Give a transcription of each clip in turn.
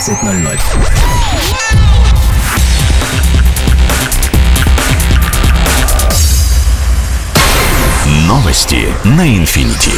19:00. Новости на Infinity.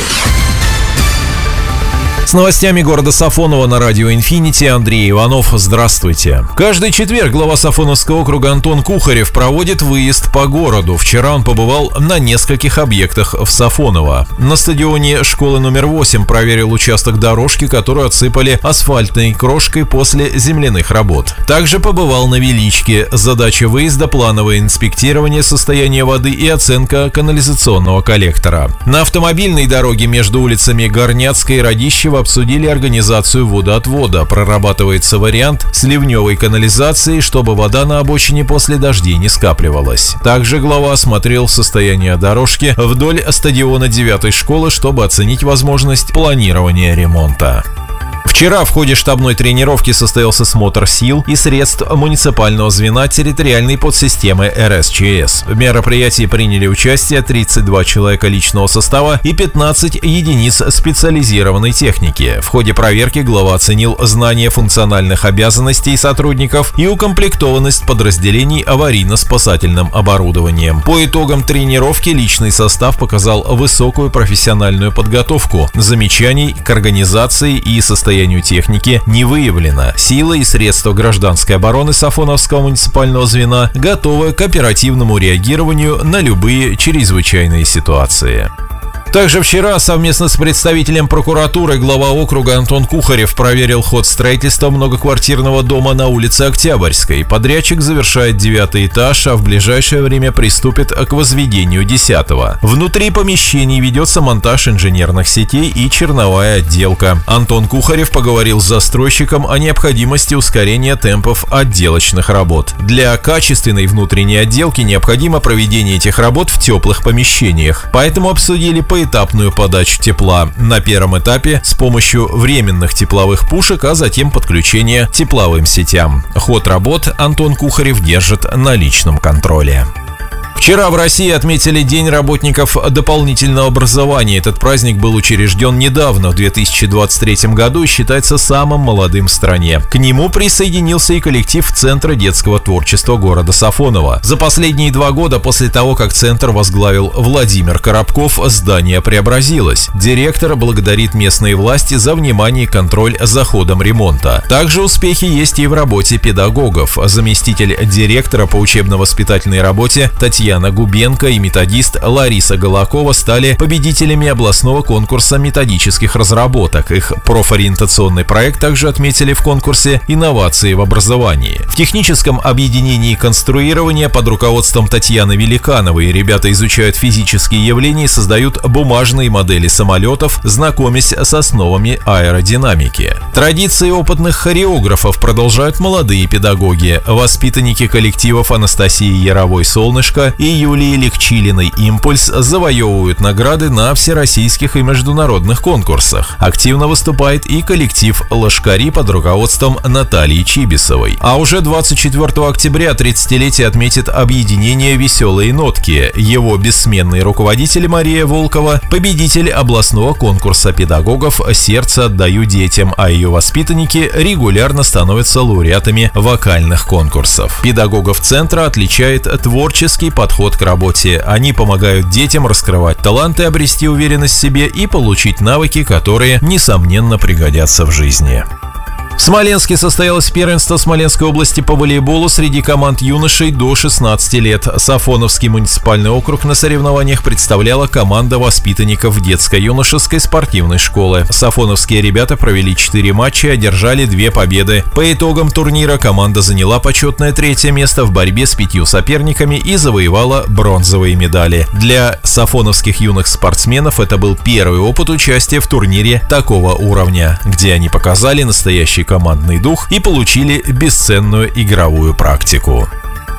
С новостями города Сафоново на радио Infinity Андрей Иванов. Здравствуйте. Каждый четверг глава Сафоновского округа Антон Кухарев проводит выезд по городу. Вчера он побывал на нескольких объектах в Сафоново. На стадионе школы номер 8 проверил участок дорожки, которую отсыпали асфальтной крошкой после земляных работ. Также побывал на Величке. Задача выезда – плановое инспектирование состояния воды и оценка канализационного коллектора. На автомобильной дороге между улицами Горняцкой и Радищева обсудили организацию водоотвода. Прорабатывается вариант с ливневой канализацией, чтобы вода на обочине после дождей не скапливалась. Также глава осмотрел состояние дорожки вдоль стадиона 9-й школы, чтобы оценить возможность планирования ремонта. Вчера в ходе штабной тренировки состоялся смотр сил и средств муниципального звена территориальной подсистемы РСЧС. В мероприятии приняли участие 32 человека личного состава и 15 единиц специализированной техники. В ходе проверки глава оценил знание функциональных обязанностей сотрудников и укомплектованность подразделений аварийно-спасательным оборудованием. По итогам тренировки личный состав показал высокую профессиональную подготовку. Замечаний к организации и состоянию техники не выявлено. Силы и средства гражданской обороны Сафоновского муниципального звена готовы к оперативному реагированию на любые чрезвычайные ситуации. Также вчера совместно с представителем прокуратуры глава округа Антон Кухарев проверил ход строительства многоквартирного дома на улице Октябрьской. Подрядчик завершает 9-й этаж, а в ближайшее время приступит к возведению 10-го. Внутри помещений ведется монтаж инженерных сетей и черновая отделка. Антон Кухарев поговорил с застройщиком о необходимости ускорения темпов отделочных работ. Для качественной внутренней отделки необходимо проведение этих работ в теплых помещениях. Поэтому обсудили поэтапную подачу тепла. На первом этапе с помощью временных тепловых пушек, а затем подключение тепловым сетям. Ход работ Антон Кухарев держит на личном контроле. Вчера в России отметили День работников дополнительного образования. Этот праздник был учрежден недавно, в 2023 году, и считается самым молодым в стране. К нему присоединился и коллектив Центра детского творчества города Сафоново. За последние 2 года после того, как центр возглавил Владимир Коробков, здание преобразилось. Директор благодарит местные власти за внимание и контроль за ходом ремонта. Также успехи есть и в работе педагогов. Заместитель директора по учебно-воспитательной работе Татьяна Губенко и методист Лариса Голакова стали победителями областного конкурса методических разработок. Их профориентационный проект также отметили в конкурсе «Инновации в образовании». В техническом объединении конструирования под руководством Татьяны Великановой ребята изучают физические явления и создают бумажные модели самолетов, знакомясь с основами аэродинамики. Традиции опытных хореографов продолжают молодые педагоги. Воспитанники коллективов Анастасии Яровой-Солнышко и Юлии Легчилиной «Импульс» завоевывают награды на всероссийских и международных конкурсах. Активно выступает и коллектив «Лошкари» под руководством Натальи Чибисовой. А уже 24 октября 30-летие отметит объединение «Веселые нотки». Его бессменный руководитель Мария Волкова – победитель областного конкурса педагогов «Сердце отдаю детям», а ее воспитанники регулярно становятся лауреатами вокальных конкурсов. Педагогов центра отличает творческий подход к работе. Они помогают детям раскрывать таланты, обрести уверенность в себе и получить навыки, которые, несомненно, пригодятся в жизни. В Смоленске состоялось первенство Смоленской области по волейболу среди команд юношей до 16 лет. Сафоновский муниципальный округ на соревнованиях представляла команда воспитанников детско-юношеской спортивной школы. Сафоновские ребята провели 4 матча и одержали 2 победы. По итогам турнира команда заняла почетное 3-е место в борьбе с 5 соперниками и завоевала бронзовые медали. Для сафоновских юных спортсменов это был первый опыт участия в турнире такого уровня, где они показали настоящий командный дух и получили бесценную игровую практику.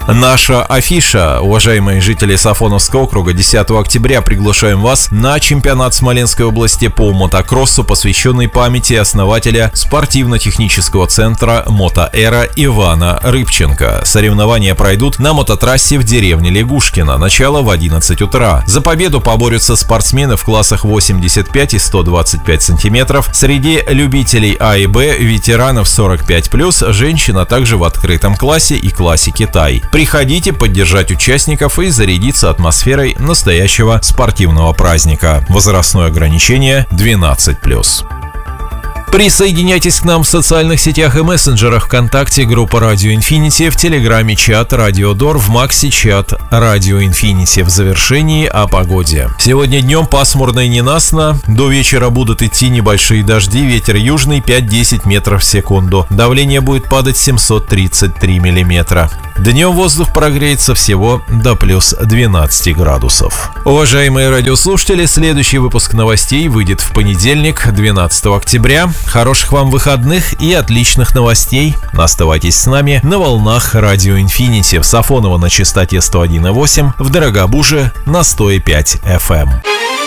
Наша афиша. Уважаемые жители Сафоновского округа, 10 октября приглашаем вас на чемпионат Смоленской области по мотокроссу, посвященный памяти основателя спортивно-технического центра «Мотоэра» Ивана Рыбченко. Соревнования пройдут на мототрассе в деревне Лягушкино. Начало в 11 утра. За победу поборются спортсмены в классах 85 и 125 сантиметров. Среди любителей А и Б, ветеранов 45+, женщин, а также в открытом классе и классе Китай. Приходите поддержать участников и зарядиться атмосферой настоящего спортивного праздника. Возрастное ограничение 12+. Присоединяйтесь к нам в социальных сетях и мессенджерах: ВКонтакте, группа Радио Инфинити, в Телеграме чат Радио Дор, в Максе чат Радио Инфинити. В завершении о погоде. Сегодня днем пасмурно и ненастно. До вечера будут идти небольшие дожди, ветер южный 5-10 метров в секунду. Давление будет падать 733 миллиметра. Днем воздух прогреется всего до плюс 12 градусов. Уважаемые радиослушатели, следующий выпуск новостей выйдет в понедельник, 12 октября. Хороших вам выходных и отличных новостей. Оставайтесь с нами на волнах Радио Инфинити. В Сафоново на частоте 101,8, в Дорогобуже на 105 FM.